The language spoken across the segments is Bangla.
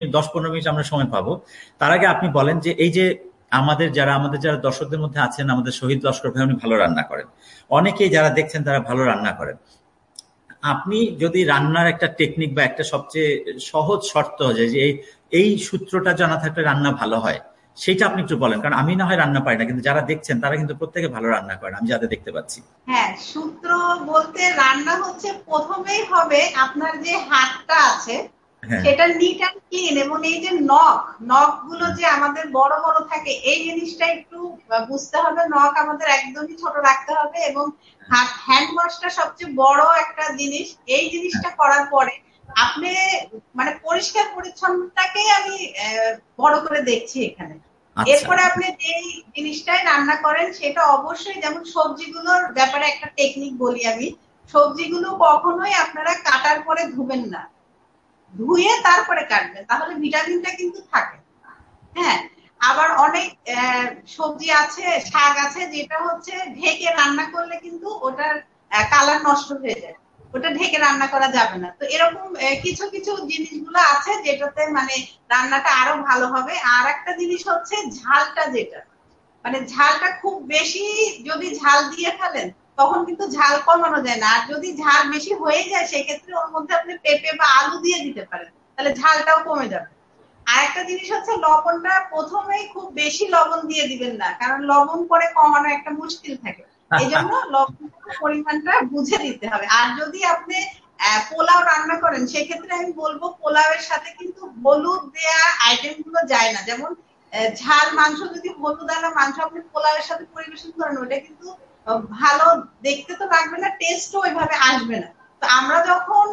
10-15 মিনিট আমরা সময় পাবো। তার আগে আপনি বলেন যে এই যে আমাদের যারা দর্শকদের মধ্যে আছেন, আমাদের শহীদ লস্কর ভাই উনি ভালো রান্না করেন, অনেকেই যারা দেখছেন তারা ভালো রান্না করেন। আপনি যদি রান্নার একটা টেকনিক বা একটা সবচেয়ে সহজ শর্ত যে যে এই সূত্রটা জানা থাকলে রান্না ভালো হয়, সেটা আপনি একটু বলেন। কারণ আমি না হয় রান্না পারি না, কিন্তু যারা দেখছেন তারা কিন্তু প্রত্যেকে ভালো রান্না করেন, আমি যাদের দেখতে পাচ্ছি। হ্যাঁ, সূত্র বলতে রান্না হচ্ছে প্রথমেই হবে আপনার যে হাতটা আছে হ্যাঁ। সেটা নিট অ্যান্ড ক্লিন, এবং এই যে নখ নখ গুলো যে আমাদের বড় বড় থাকে এই জিনিসটা একটু বুঝতে হবে। নখ আমাদের একদমই ছোট রাখতে হবে, এবং হ্যান্ড ওয়াশটা সবচেয়ে বড় একটা জিনিস। এই জিনিসটা করার পরে আপনি মানে পরিষ্কার পরিচ্ছন্নতাকেই আমি বড় করে দেখছি এখানে। আচ্ছা। এরপরে আপনি যেই জিনিসটাই রান্না করেন সেটা অবশ্যই, যেমন সবজিগুলোর ব্যাপারে একটা টেকনিক বলি আমি। সবজিগুলো কখনোই আপনারা কাটার পরে ধুবেন না, ধুয়ে তারপরে কাটবেন, তাহলে ভিটামিনটা কিন্তু থাকে। হ্যাঁ, আবার অনেক সবজি আছে, শাক আছে যেটা হচ্ছে ঢেকে রান্না করলে কিন্তু ওটার কালার নষ্ট হয়ে যায়, ওটা ঢেকে রান্না করা যাবে না। তো এরকম কিছু কিছু জিনিসগুলো আছে যেটাতে মানে রান্নাটা আরো ভালো হবে। আর একটা জিনিস হচ্ছে ঝালটা, যেটা মানে ঝালটা খুব বেশি যদি ঝাল দিয়ে ফেলেন তখন কিন্তু ঝাল কমানো যায় না। আর যদি ঝাল বেশি হয়ে যায় সেক্ষেত্রে ওর মধ্যে আপনি পেঁপে বা আলু দিয়ে দিতে পারেন, তাহলে ঝালটাও কমে যাবে। আর একটা জিনিস হচ্ছে লবণটা প্রথমেই খুব বেশি লবণ দিয়ে দিবেন না, কারণ লবণ পরে কমানো একটা মুশকিল থাকে। এই জন্য লবণের পরিমাণটা বুঝে দিতে হবে। আর যদি আপনি পোলাও রান্না করেন সেক্ষেত্রে আমি বলবো পোলাওয়ের সাথে কিন্তু হলুদ দেয়া আইটেম গুলো যায় না। যেমন ঝাল মাংস, যদি হলুদ আলা মাংস আপনি পোলাওয়ের সাথে পরিবেশন করেন ওটা কিন্তু ভালো দেখতে তো লাগবে না, টেস্টও ওইভাবে আসবে না। তো আমরা যখন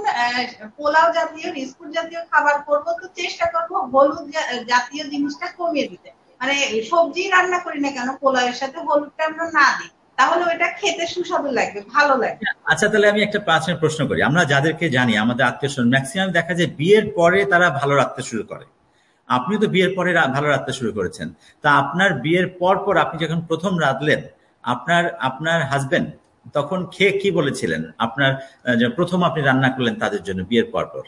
পোলাও জাতীয় বিস্কুট জাতীয় খাবার করবো তো চেষ্টা করবো হলুদ জাতীয় জিনিসটা কমিয়ে দিতে। মানে সবজি রান্না করি না কেন পোলাওয়ের সাথে হলুদটা আমরা না দিই, তাহলে ওইটা খেতে সুস্বাদু লাগবে, ভালো লাগবে। আচ্ছা, তাহলে আমি একটা পাঁচ মিনিট প্রশ্ন করি। আমরা যাদেরকে জানি, আমাদের আত্মীয় স্বজন ম্যাক্সিমাম দেখা যায় বিয়ের পরে তারা ভালো রাখতে শুরু করে। আপনিও তো বিয়ের পরে ভালো রাখতে শুরু করেছেন। তা আপনার বিয়ের পর পর আপনি যখন প্রথম রাঁধলেন, আপনার আপনার হাজবেন্ড তখন খেয়ে কি বলেছিলেন আপনার, যে প্রথম আপনি রান্না করলেন তাদের জন্য বিয়ের পর পর?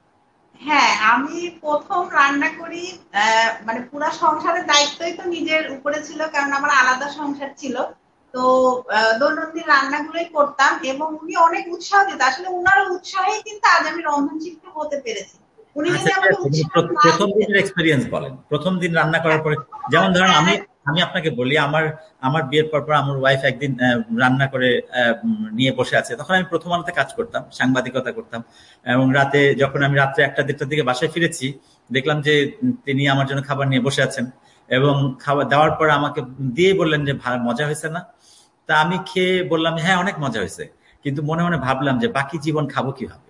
হ্যাঁ, আমি প্রথম রান্না করি মানে পুরা সংসারের দায়িত্বই তো নিজের উপরে ছিল, কারণ আমার আলাদা সংসার ছিল। তো দৈনন্দিন রান্নাগুলোই করতাম এবং উনি অনেক উৎসাহ দিত। আসলে উনার উৎসাহেই কিন্তু আজ আমি রন্ধন শিল্পী হতে পেরেছি। উনি আচ্ছা, যদি ঠিক আমাকে আছে। উৎসাহ না প্রথম দিতেন। দিনের এক্সপেরিয়েন্স বলেন, প্রথম দিন রান্না করার পরে। যেমন ধরেন আমি আমি আপনাকে বলি, আমার আমার বিয়ের পর পর আমার ওয়াইফ একদিন রান্না করে নিয়ে বসে আছে। তখন আমি প্রথম আলোতে কাজ করতাম, সাংবাদিকতা করতাম। এবং যখন আমি রাত্রে 1টা-1:30টার দিকে বাসায় ফিরেছি, দেখলাম যে তিনি আমার জন্য খাবার নিয়ে বসে আছেন। এবং খাবার দেওয়ার পর আমাকে দিয়ে বললেন যে মজা হয়েছে না? তা আমি খেয়ে বললাম হ্যাঁ, অনেক মজা হয়েছে। কিন্তু মনে মনে ভাবলাম যে বাকি জীবন খাবো কিভাবে।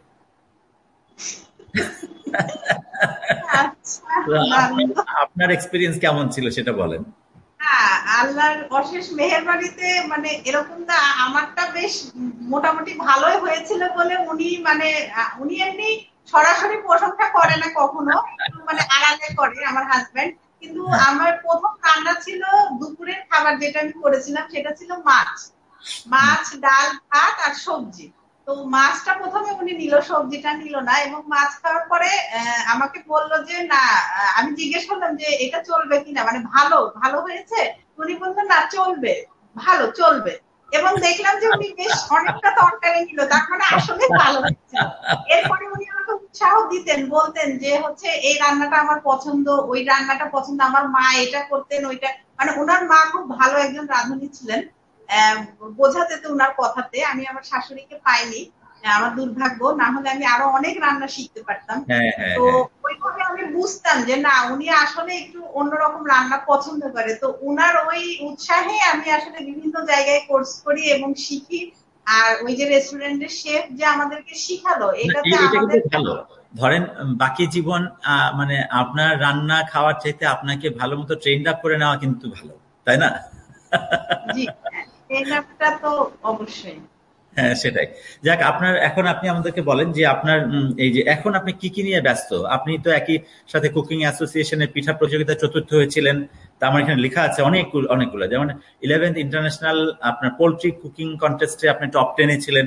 আচ্ছা, তো দারুণ তো। আপনার এক্সপেরিয়েন্স কেমন ছিল সেটা বলেন। হ্যাঁ, আল্লাহর অশেষ মেহেরবাড়িতে মানে এরকম না, আমারটা বেশ মোটামুটি ভালোই হয়েছিল বলে উনি মানে উনি এমনি সরাসরি প্রশংসা করে না কখনো, একটু মানে আড়ালে করে আমার হাজবেন্ড। কিন্তু হ্যাঁ। আমার প্রথম রান্না ছিল দুপুরের খাবার, যেটা আমি করেছিলাম সেটা ছিল মাছ। মাছ, ডাল, ভাত আর সবজি। তো মাছটা প্রথমে উনি নিল, সবজিটা নিল না, এবং মাছ খাওয়ার পরে আমাকে বলল যে না, আমি জিজ্ঞেস করলাম যে এটা চলবে কিনা, মানে ভালো ভালো হয়েছে। উনি বললেন না চলবে, ভালো চলবে। এবং দেখলাম যে উনি বেশ অনেকটা তরকারি নিল, তার মানে আসলে ভালো হয়েছিল। এরপরে উনি আমাকে উৎসাহ দিতেন, বলতেন যে হচ্ছে এই রান্নাটা আমার পছন্দ, ওই রান্নাটা পছন্দ, আমার মা এটা করতেন ওইটা। মানে ওনার মা খুব ভালো একজন রাঁধুনি ছিলেন। বোঝা যেত উনার কথাতে। আমি আমার শাশুড়িকে পাইনি, আমার দুর্ভাগ্য, না হলে আমি আরো অনেক রান্না শিখতে পারতাম। হ্যাঁ, হ্যাঁ, তো হ্যাঁ। ওইভাবে আমি বুঝতাম যে না, উনি আসলে একটু অন্যরকম রান্না পছন্দ করে। তো উনার ওই উৎসাহে আমি আসলে বিভিন্ন জায়গায় কোর্স করি এবং শিখি। আর ওই যে রেস্টুরেন্টের শেফ যে আমাদেরকে শিখালো, না, এটাতে এটা আমাদের কিন্তু ভালো। ধরেন বাকি জীবন মানে আপনার রান্না খাওয়ার চাইতে আপনাকে ভালো মতো ট্রেন্ড আপ করে নেওয়া কিন্তু ভালো, তাই না? জি, হ্যাঁ, এই ব্যাপারটা তো অবশ্যই। হ্যাঁ, সেটাই। যাক, এখন আপনি আমাদেরকে বলেন যে আপনার এই যে এখন আপনি কি কি নিয়ে ব্যস্ত। আপনি তো একই সাথে কুকিং অ্যাসোসিয়েশনের পিঠা প্রতিযোগিতায় চতুর্থ হয়েছিলেন। তা আমার এখানে লেখা আছে অনেকগুলো, যেমন 11th ইন্টারন্যাশনাল আপনার পোল্ট্রি কুকিং কন্টেস্টে আপনি টপ 10-এ ছিলেন।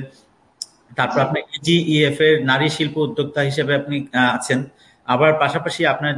তারপর জি। আপনি ইজিইএফ এর নারী শিল্প উদ্যোক্তা হিসেবে আপনি আছেন। আবার পাশাপাশি আপনার